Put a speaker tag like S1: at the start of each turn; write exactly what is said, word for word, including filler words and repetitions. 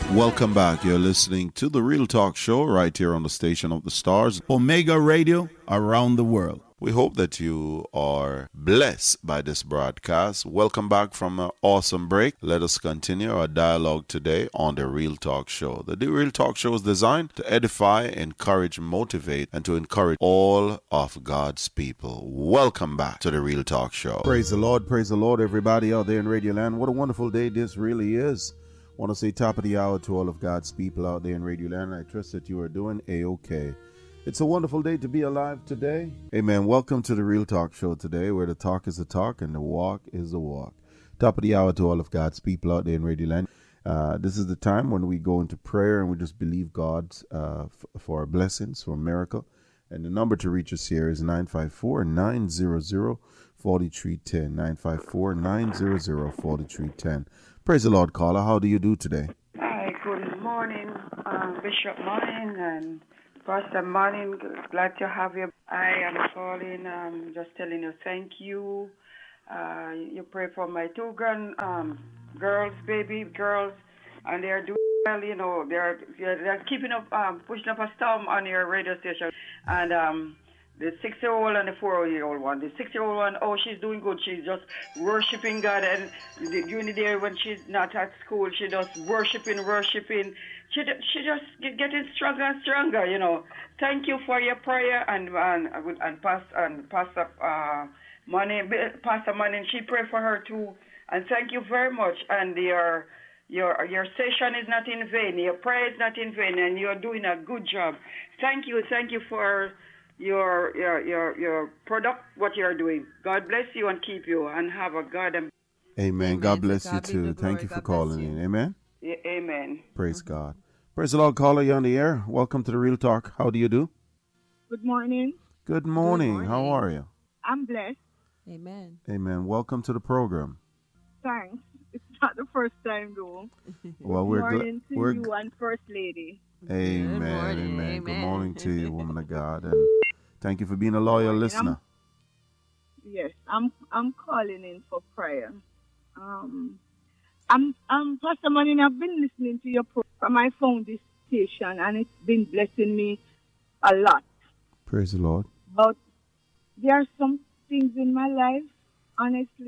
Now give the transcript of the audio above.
S1: Welcome back. You're listening to The Real Talk Show right here on the Station of the Stars,
S2: Omega Radio, around the world.
S1: We hope that you are blessed by this broadcast. Welcome back from an awesome break. Let us continue our dialogue today on The Real Talk Show. The Real Talk Show is designed to edify, encourage, motivate, and to encourage all of God's people. Welcome back to The Real Talk Show. Praise the Lord, praise the Lord, everybody out there in Radio Land. What a wonderful day this really is. I want to say top of the hour to all of God's people out there in Radio Land. I trust that you are doing A-OK. It's a wonderful day to be alive today. Amen. Welcome to the Real Talk Show today, where the talk is the talk and the walk is the walk. Top of the hour to all of God's people out there in Radio Land. Uh, this is the time when we go into prayer and we just believe God uh, f- for blessings, for a miracle. And the number to reach us here is nine five four, nine hundred, forty-three ten. nine five four, nine hundred, forty-three ten. Praise the Lord, caller. How do you do today?
S3: Hi, good morning, um, Bishop Morning and Pastor Morning. Glad to have you. I am calling, um, just telling you thank you. Uh, you pray for my two grand um, girls, baby girls, and they're doing well. You know, they're they're keeping up, um, pushing up a storm on your radio station, and um. The six-year-old and the four-year-old one. The six-year-old one, oh, she's doing good. She's just worshiping God. And during the day when she's not at school, she just worshiping, worshiping. She she just get, getting stronger and stronger, you know. Thank you for your prayer and and and Pastor and Pastor uh, Money, Pastor Money. She prayed for her too. And thank you very much. And your your your session is not in vain. Your prayer is not in vain, and you're doing a good job. Thank you, thank you for your your your your product, what you're doing. God bless you and keep you and have a God and
S1: Amen.
S4: Amen.
S1: God bless
S4: To
S1: you
S4: God be
S1: too.
S4: the
S1: Thank
S4: glory.
S1: you for
S4: God bless
S1: calling
S4: you.
S1: in. Amen.
S3: amen.
S1: Praise God. Praise the Lord, caller. You on the air. Welcome to the Real Talk. How do you do?
S5: Good morning.
S1: Good morning.
S4: morning.
S1: How are you?
S5: I'm blessed.
S4: Amen.
S1: Amen. Welcome to the program.
S5: Thanks. It's not the first time, though.
S1: Well,
S5: Good
S1: we're
S5: morning
S1: gl-
S5: to
S1: we're
S5: you and First Lady.
S1: Amen.
S4: Good morning.
S1: Amen. Good
S4: Amen.
S1: morning to you, woman of God, and thank you for being a loyal
S5: morning.
S1: listener.
S5: Yes, I'm I'm calling in for prayer. Um, I'm I'm Pastor Manning. I've been listening to your program. I found this station, and it's been blessing me a lot.
S1: Praise the Lord.
S5: But there are some things in my life, honestly,